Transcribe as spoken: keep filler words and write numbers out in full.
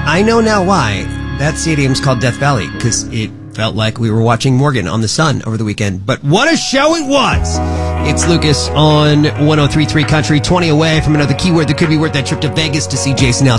I know now why that stadium's called Death Valley, because it felt like we were watching Morgan on the Sun over the weekend. But what a show it was! It's Lucas on one oh three point three Country, twenty away from another keyword that could be worth that trip to Vegas to see Jason Aldean.